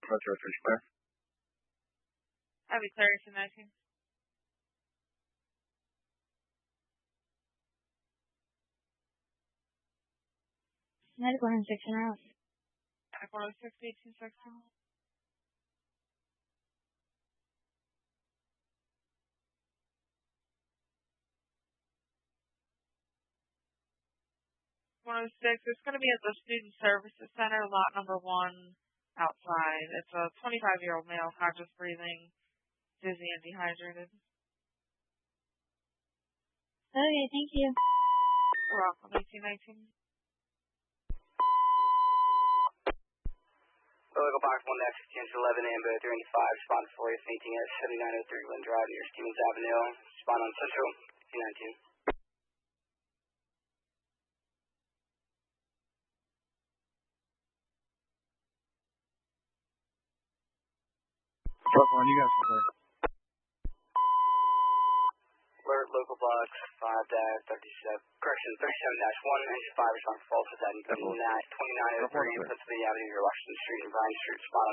Metro Fish Bar. Heavy clear 219. Medical 106 and out. Medical 106, 1816. 106, it's going to be at the Student Services Center, lot number 1, outside. It's a 25-year-old male, conscious breathing, dizzy and dehydrated. Okay, thank you. You're welcome. 1819. Local box 1-1011, Amber 395, respond to 418 at 7903 Lynn Drive near Stevens Avenue. Respond on Central, 1819. Brooklyn, you guys can clear. Alert local box 5-37, correction 37-1, engine 5, respond for false at 2903 Pennsylvania Avenue near Washington Street and Bryan Street. Respond